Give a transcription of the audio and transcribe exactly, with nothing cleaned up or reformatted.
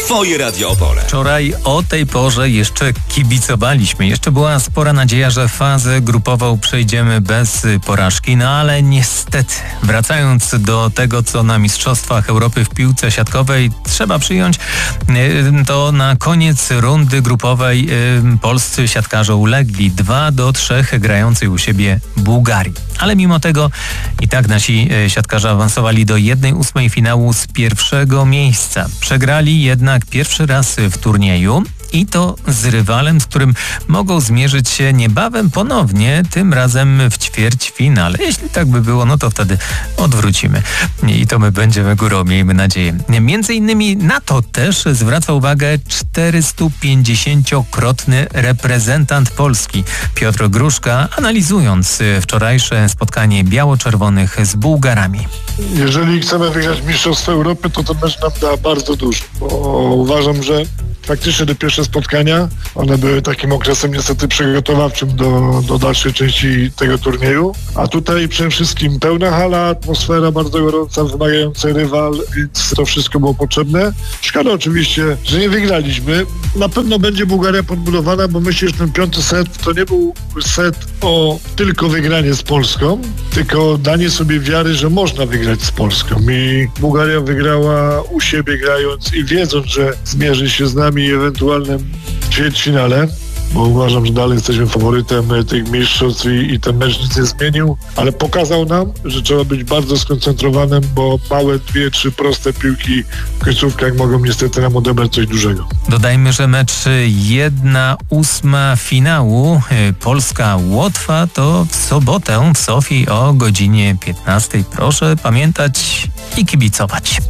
Twoje Radio Opole. Wczoraj o tej porze jeszcze kibicowaliśmy. Jeszcze była spora nadzieja, że fazę grupową przejdziemy bez porażki. No ale niestety, wracając do tego, co na Mistrzostwach Europy w piłce siatkowej trzeba przyjąć, to na koniec rundy grupowej polscy siatkarze ulegli dwa do trzech grającej u siebie Bułgarii. Ale mimo tego i tak nasi siatkarze awansowali do jednej ósmej finału z pierwszego miejsca. Przegrali jednak pierwszy raz w turnieju i to z rywalem, z którym mogą zmierzyć się niebawem ponownie, tym razem w ćwierćfinale. Jeśli tak by było, no to wtedy odwrócimy. I to my będziemy górą, miejmy nadzieję. Między innymi na to też zwraca uwagę czterystupięćdziesięciokrotny reprezentant Polski Piotr Gruszka, analizując wczorajsze spotkanie biało-czerwonych z Bułgarami. Jeżeli chcemy wygrać Mistrzostwo Europy, to ten mecz nam da bardzo dużo, bo uważam, że faktycznie te pierwsze spotkania, one były takim okresem niestety przygotowawczym do, do dalszej części tego turnieju, a tutaj przede wszystkim pełna hala, atmosfera bardzo gorąca, wymagający rywal, więc to wszystko było potrzebne. Szkoda oczywiście, że nie wygraliśmy. Na pewno będzie Bułgaria podbudowana, bo myślę, że ten piąty set to nie był set o tylko wygranie z Polską, tylko danie sobie wiary, że można wygrać z Polską. I Bułgaria wygrała u siebie grając i wiedząc, że zmierzy się z nami i ewentualnym ćwierćfinale, bo uważam, że dalej jesteśmy faworytem tych mistrzostw i, i ten mecz nic nie zmienił, ale pokazał nam, że trzeba być bardzo skoncentrowanym, bo małe dwie, trzy proste piłki w końcówkach mogą niestety nam odebrać coś dużego. Dodajmy, że mecz jedna ósma finału Polska-Łotwa to w sobotę w Sofii o godzinie piętnastej. Proszę pamiętać i kibicować.